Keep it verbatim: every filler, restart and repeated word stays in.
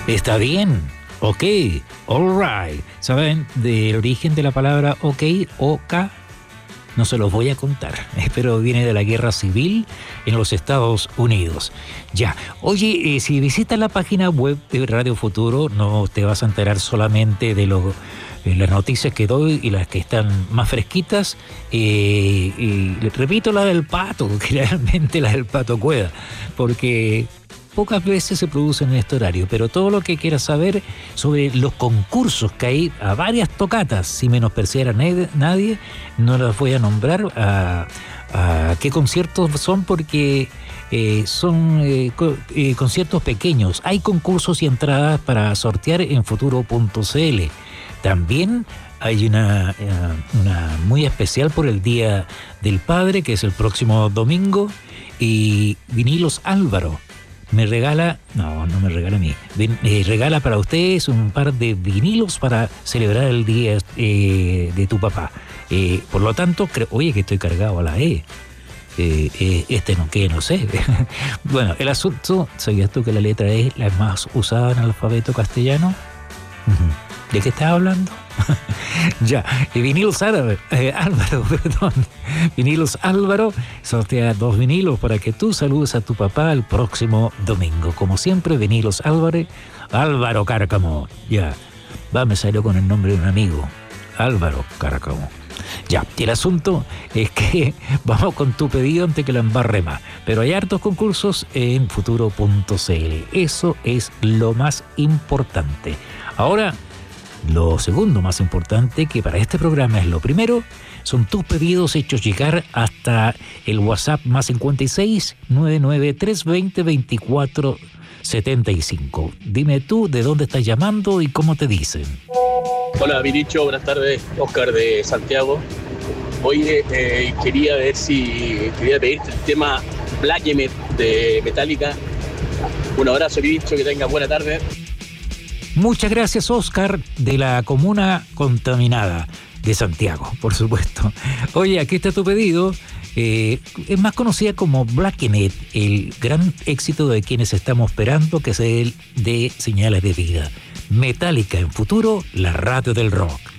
Está bien. Ok. All right. ¿Saben del origen de la palabra ok? OK. No se los voy a contar, pero viene de la guerra civil en los Estados Unidos. Ya, oye, eh, si visitas la página web de Radio Futuro, no te vas a enterar solamente de lo, eh, las noticias que doy y las que están más fresquitas. Eh, y repito la del Pato, que realmente la del Pato Cueva, porque pocas veces se producen en este horario, pero todo lo que quieras saber sobre los concursos que hay a varias tocatas, sin menospreciar a nadie, no las voy a nombrar a, a qué conciertos son, porque eh, son eh, co eh, conciertos pequeños. Hay concursos y entradas para sortear en futuro punto c l. También hay una, una muy especial por el Día del Padre, que es el próximo domingo, y Vinilos Álvaro me regala, no, no me regala a mí, eh, regala para ustedes un par de vinilos para celebrar el día eh, de tu papá. Eh, por lo tanto, creo, oye, que estoy cargado a la E. Eh, eh, este no, que no sé. Bueno, el asunto, ¿sabías tú que la letra E es la más usada en el alfabeto castellano? ¿De qué estás hablando? Ya, Vinilos Álvaro, eh, Álvaro, perdón. Vinilos Álvaro sortea dos vinilos para que tú saludes a tu papá el próximo domingo. Como siempre, Vinilos Álvaro, Álvaro Cárcamo. Ya, va, me salió con el nombre de un amigo, Álvaro Cárcamo. Ya, y el asunto es que vamos con tu pedido antes que la embarre más. Pero hay hartos concursos en futuro punto c l. Eso es lo más importante. Ahora, lo segundo más importante, que para este programa es lo primero, son tus pedidos hechos llegar hasta el WhatsApp más cincuenta y seis, noventa y nueve, trescientos veinte, veinticuatro setenta y cinco. Dime tú de dónde estás llamando y cómo te dicen. Hola, Vinicho, buenas tardes. Oscar de Santiago. Oye, eh, quería ver si... Quería pedirte el tema Black Emmet de Metallica. Un abrazo, Vinicho, que tengas buena tarde. Muchas gracias, Oscar, de la comuna contaminada de Santiago, por supuesto. Oye, aquí está tu pedido. Eh, es más conocida como Black Emmet, el gran éxito de quienes estamos esperando, que es el de Señales de Vida. Metallica en futuro, la radio del rock.